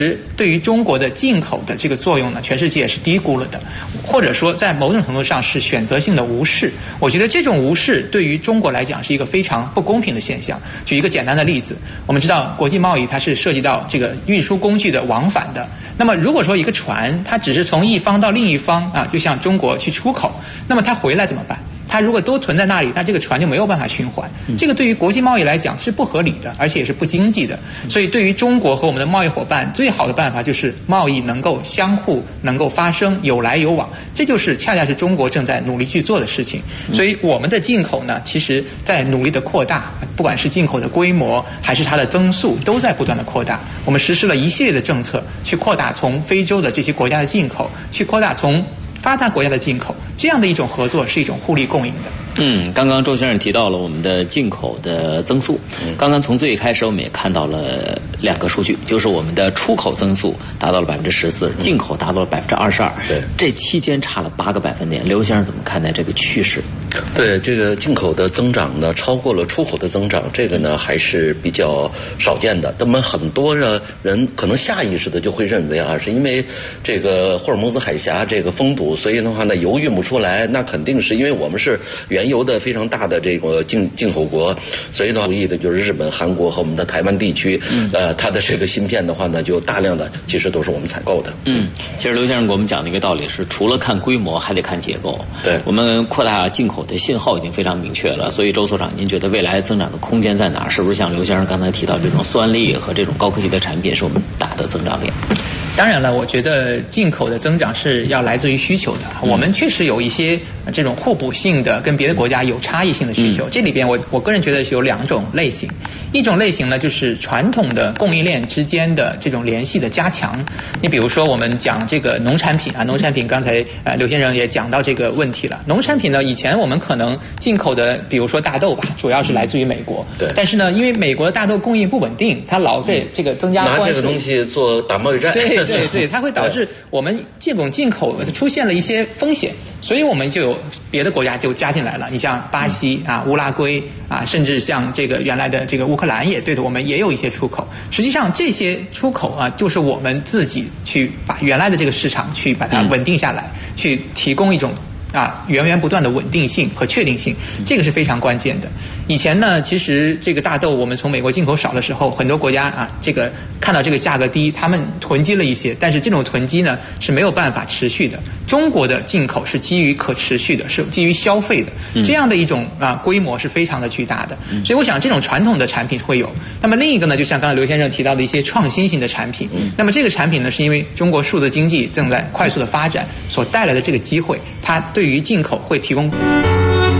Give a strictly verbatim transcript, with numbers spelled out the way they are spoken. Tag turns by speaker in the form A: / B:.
A: 对于中国的进口的这个作用呢，全世界是低估了的，或者说在某种程度上是选择性的无视。我觉得这种无视对于中国来讲是一个非常不公平的现象。举一个简单的例子，我们知道国际贸易它是涉及到这个运输工具的往返的。那么如果说一个船它只是从一方到另一方啊，就像中国去出口，那么它回来怎么办？它如果都囤在那里，那这个船就没有办法循环。这个对于国际贸易来讲是不合理的，而且也是不经济的。所以对于中国和我们的贸易伙伴，最好的办法就是贸易能够相互能够发生，有来有往，这就是恰恰是中国正在努力去做的事情。所以我们的进口呢，其实在努力的扩大，不管是进口的规模还是它的增速，都在不断的扩大。我们实施了一系列的政策，去扩大从非洲的这些国家的进口，去扩大从发达国家的进口，这样的一种合作是一种互利共赢的。
B: 嗯，刚刚周先生提到了我们的进口的增速。刚刚从最开始我们也看到了两个数据，就是我们的出口增速达到了百分之十四，进口达到了百分之二十二。对，这期间差了八个百分点。刘先生怎么看待这个趋势？
C: 对，这个进口的增长呢，超过了出口的增长，这个呢还是比较少见的。那么很多呢人可能下意识的就会认为啊，是因为这个霍尔木兹海峡这个封堵，所以的话呢油运不出来，那肯定是因为我们是原油的非常大的这个进进口国，所以呢注意的就是日本、韩国和我们的台湾地区，呃，它的这个芯片的话呢，就大量的其实都是我们采购的。
B: 嗯，其实刘先生给我们讲的一个道理是，除了看规模，还得看结构。
C: 对，
B: 我们扩大进口的信号已经非常明确了，所以周所长，您觉得未来增长的空间在哪儿？是不是像刘先生刚才提到这种算力和这种高科技的产品是我们大的增长点？
A: 当然了，我觉得进口的增长是要来自于需求的。我们确实有一些这种互补性的、跟别的国家有差异性的需求。这里边我我个人觉得是有两种类型。一种类型呢，就是传统的供应链之间的这种联系的加强。你比如说，我们讲这个农产品啊，农产品刚才呃刘先生也讲到这个问题了。农产品呢，以前我们可能进口的，比如说大豆吧，主要是来自于美国。
C: 对。
A: 但是呢，因为美国的大豆供应不稳定，它老被这个增加关税。
C: 拿这个东西做打贸易战。
A: 对对对，它会导致我们这种进口出现了一些风险，所以我们就有别的国家就加进来了。你像巴西啊、乌拉圭啊，甚至像这个原来的这个乌克兰也对的，我们也有一些出口。实际上这些出口啊，就是我们自己去把原来的这个市场去把它稳定下来，去提供一种啊源源不断的稳定性和确定性，这个是非常关键的。以前呢，其实这个大豆我们从美国进口少的时候，很多国家啊，这个看到这个价格低，他们囤积了一些，但是这种囤积呢是没有办法持续的。中国的进口是基于可持续的，是基于消费的，这样的一种啊规模是非常的巨大的。所以我想这种传统的产品会有。那么另一个呢，就像刚才刘先生提到的一些创新型的产品，那么这个产品呢，是因为中国数字经济正在快速的发展所带来的这个机会，它对于进口会提供。